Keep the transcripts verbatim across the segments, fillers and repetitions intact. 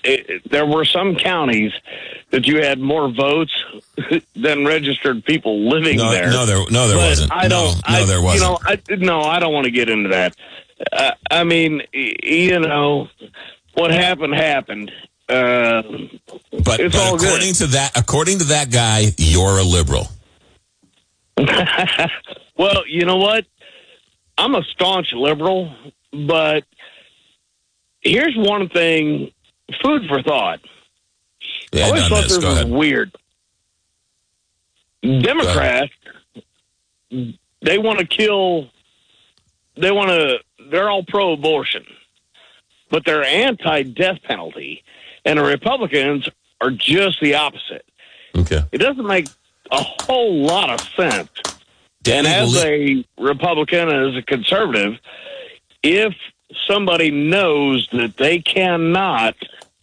it, there were some counties that you had more votes than registered people living no, there. No, there, no, there but wasn't. I don't. No, no I, there wasn't. You know, I, no, I don't want to get into that. Uh, I mean, you know, what happened happened. Uh, but it's but all according good. to that, according to that guy, you're a liberal. Well, you know what? I'm a staunch liberal, but here's one thing, food for thought. Yeah, I always thought this. this Go was ahead. weird. Democrats, they want to kill, they want to, they're all pro-abortion, but they're anti-death penalty, and the Republicans are just the opposite. Okay. It doesn't make a whole lot of sense. Danny, and as believe- a Republican, as a conservative, if somebody knows that they cannot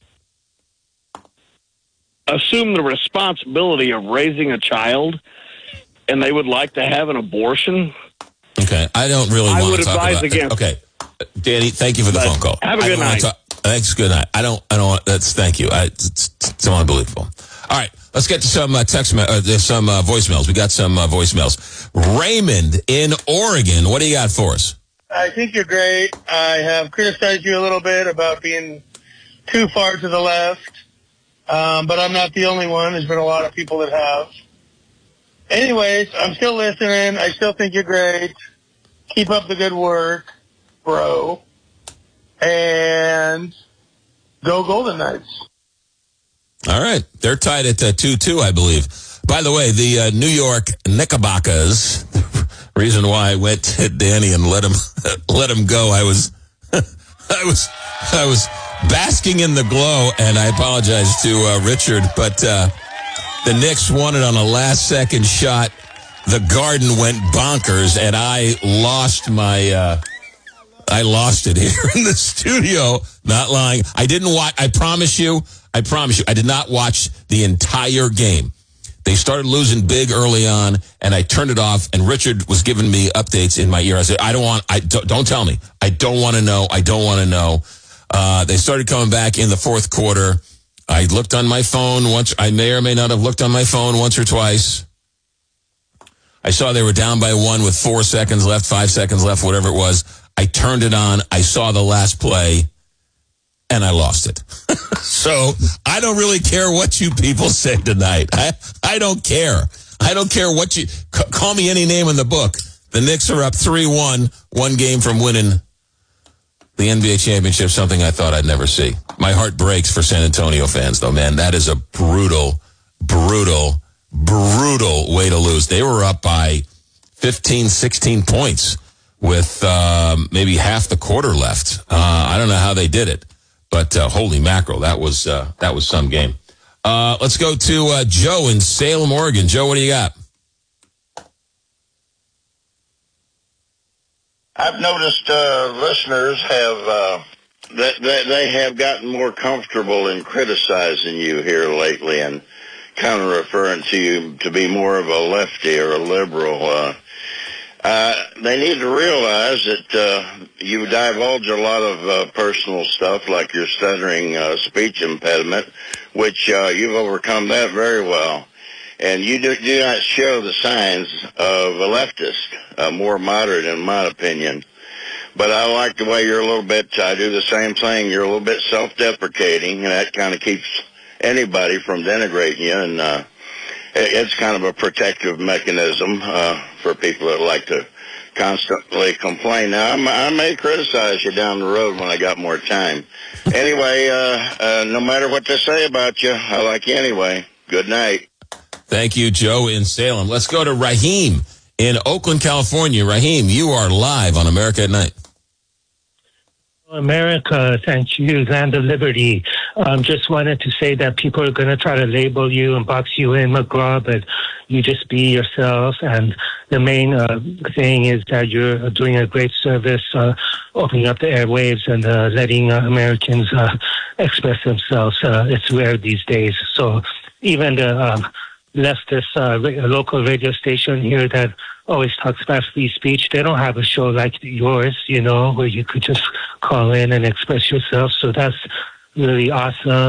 assume the responsibility of raising a child and they would like to have an abortion, okay, I don't really I want would to talk advise about against. Okay, Danny, thank you for the But phone call. have a I good don't wanna night. Talk, thanks. Good night. I don't. I don't. Want, that's. Thank you. I, it's, it's so unbelievable. All right, let's get to some uh, text. Uh, some uh, voicemails. We got some uh, voicemails. Raymond in Oregon. What do you got for us? I think you're great. I have criticized you a little bit about being too far to the left, um, but I'm not the only one. There's been a lot of people that have. Anyways, I'm still listening. I still think you're great. Keep up the good work, bro. And go Golden Knights. All right. They're tied at uh, two two, I believe. By the way, the uh, New York Knickerbockers, reason why I went to Danny and let him let him go, I was I was I was basking in the glow, and I apologize to uh, Richard, but uh, the Knicks won it on a last-second shot. The Garden went bonkers, and I lost my uh, I lost it here in the studio. Not lying. I didn't watch. I promise you. I promise you. I did not watch the entire game. They started losing big early on, and I turned it off. And Richard was giving me updates in my ear. I said, "I don't want. I don't, don't tell me. I don't want to know. I don't want to know." Uh, they started coming back in the fourth quarter. I looked on my phone once. I may or may not have looked on my phone once or twice. I saw they were down by one with four seconds left, five seconds left, whatever it was. I turned it on. I saw the last play, and I lost it. So I don't really care what you people say tonight. I, I don't care. I don't care what you c- call me any name in the book. The Knicks are up three one, one game from winning the N B A championship, something I thought I'd never see. My heart breaks for San Antonio fans, though, man. That is a brutal, brutal, brutal way to lose. They were up by fifteen, sixteen points with um, maybe half the quarter left. Uh, I don't know how they did it, but uh, holy mackerel, that was uh, that was some game. Uh, let's go to uh, Joe in Salem, Oregon. Joe, what do you got? I've noticed uh, listeners have uh, that they, they have gotten more comfortable in criticizing you here lately and kind of referring to you to be more of a lefty or a liberal. Uh, uh, they need to realize that uh, you divulge a lot of uh, personal stuff, like your stuttering uh, speech impediment, which uh, you've overcome that very well. And you do, do not show the signs of a leftist, uh, more moderate in my opinion. But I like the way you're a little bit, I do the same thing, you're a little bit self-deprecating, and that kind of keeps anybody from denigrating you, and uh, it's kind of a protective mechanism uh, for people that like to constantly complain. Now, I'm, I may criticize you down the road when I got more time. Anyway, uh, uh, no matter what they say about you, I like you anyway. Good night. Thank you, Joe in Salem. Let's go to Raheem in Oakland, California. Raheem, you are live on America at Night. America, thank you, land of liberty. Um, just wanted to say that people are going to try to label you and box you in, McGraw, but you just be yourself. And the main uh, thing is that you're doing a great service, uh, opening up the airwaves and uh, letting uh, Americans uh, express themselves. Uh, it's rare these days. So even the um, leftist uh, ra- local radio station here that always talks about free speech, they don't have a show like yours, you know, where you could just call in and express yourself. So that's really awesome.